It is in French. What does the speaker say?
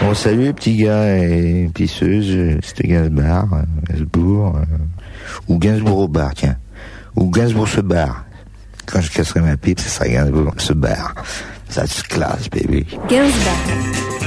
Bon, salut les petits gars et pisseuses, c'était Gainsbourg, ou Gainsbourg au bar, tiens. Ou Gainsbourg se barre. Quand je casserai ma pipe, ce sera Gainsbourg se barre. Ça se classe, baby. Gainsbourg.